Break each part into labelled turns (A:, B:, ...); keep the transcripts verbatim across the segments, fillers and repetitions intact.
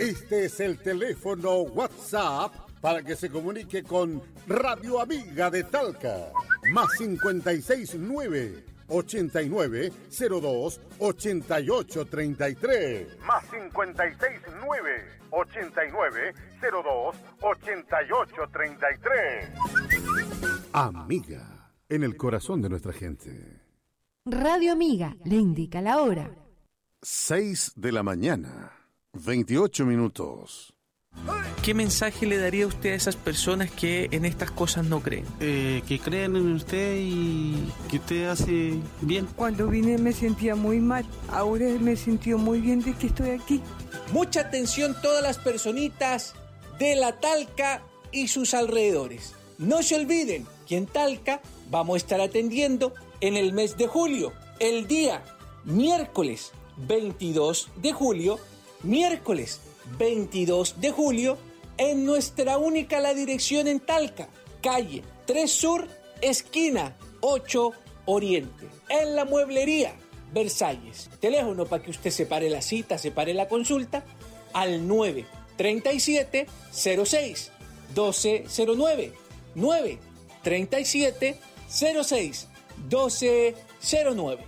A: Este es el teléfono WhatsApp para que se comunique con Radio Amiga de Talca. Más cincuenta y seis nueve, ochenta y nueve, cero dos, ochenta y ocho treinta y tres. Más cincuenta y seis nueve, ochenta y nueve, cero dos, ochenta y ocho treinta y tres. Amiga, en el corazón de nuestra gente.
B: Radio Amiga le indica la hora.
A: seis de la mañana, veintiocho minutos.
C: ¿Qué mensaje le daría usted a esas personas que en estas cosas no creen?
D: Eh, que creen en usted y que usted hace bien.
E: Cuando vine me sentía muy mal, ahora me he sentido muy bien de que estoy aquí.
F: Mucha atención todas las personitas de la Talca y sus alrededores. No se olviden que en Talca vamos a estar atendiendo en el mes de julio, el día miércoles veintidós de julio, miércoles veintidós de julio, en nuestra única la dirección en Talca, calle tres Sur, esquina ocho Oriente, en la mueblería Versalles. Teléfono para que usted separe la cita, separe la consulta, al nueve treinta y siete, cero seis, doce cero nueve, nueve treinta y siete, cero seis, doce cero nueve.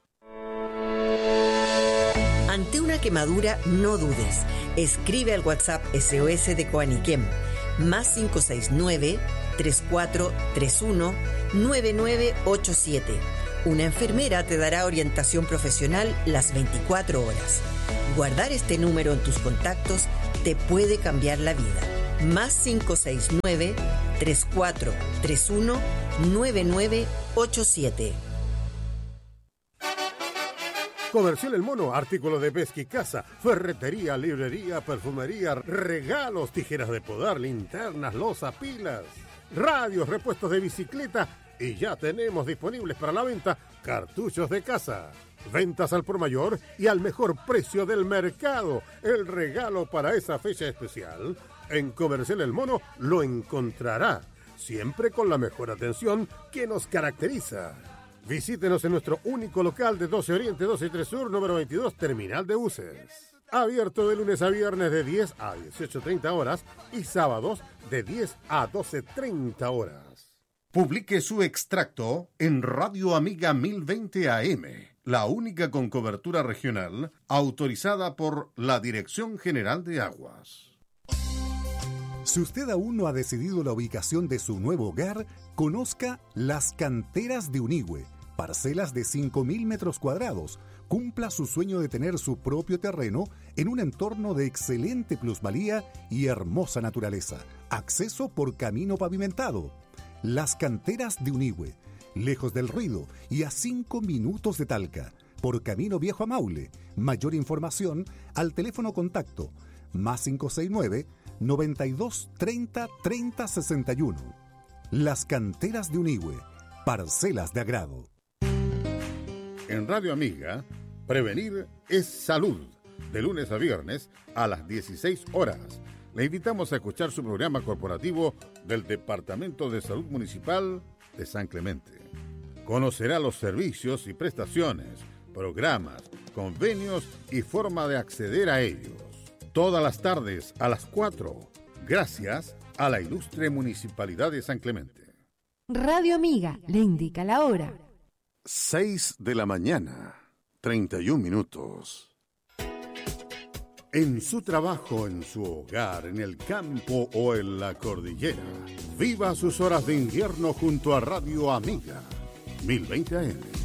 G: Ante una quemadura, no dudes. Escribe al WhatsApp S O S de Coaniquem, más cinco seis nueve, tres cuatro tres uno, nueve nueve ocho siete. Una enfermera te dará orientación profesional las veinticuatro horas. Guardar este número en tus contactos te puede cambiar la vida. Más cinco seis nueve, tres cuatro tres uno, nueve nueve ocho siete.
A: Comercial El Mono, artículos de pesca y caza, ferretería, librería, perfumería, regalos, tijeras de podar, linternas, loza, pilas, radios, repuestos de bicicleta y ya tenemos disponibles para la venta cartuchos de caza. Ventas al por mayor y al mejor precio del mercado. El regalo para esa fecha especial. En Comercial El Mono lo encontrará, siempre con la mejor atención que nos caracteriza. Visítenos en nuestro único local de doce Oriente, doce y tres Sur, número veintidós, Terminal de Buses. Abierto de lunes a viernes de diez a dieciocho treinta horas y sábados de diez a doce treinta horas. Publique su extracto en Radio Amiga mil veinte A M, la única con cobertura regional autorizada por la Dirección General de Aguas. Si usted aún no ha decidido la ubicación de su nuevo hogar, conozca Las Canteras de Unigüe. Parcelas de cinco mil metros cuadrados. Cumpla su sueño de tener su propio terreno en un entorno de excelente plusvalía y hermosa naturaleza. Acceso por camino pavimentado. Las Canteras de Unigüe. Lejos del ruido y a cinco minutos de Talca. Por camino viejo a Maule. Mayor información al teléfono contacto más cinco seis nueve, noventa y dos, treinta, treinta, sesenta y uno. Las Canteras de Unigüe. Parcelas de agrado. En Radio Amiga, prevenir es salud. De lunes a viernes a las dieciséis horas. Le invitamos a escuchar su programa corporativo del Departamento de Salud Municipal de San Clemente. Conocerá los servicios y prestaciones, programas, convenios y forma de acceder a ellos. Todas las tardes a las cuatro, gracias a la ilustre Municipalidad de San Clemente.
B: Radio Amiga le indica la hora.
A: seis de la mañana, treinta y un minutos. En su trabajo, en su hogar, en el campo o en la cordillera, viva sus horas de invierno junto a Radio Amiga, mil veinte A M.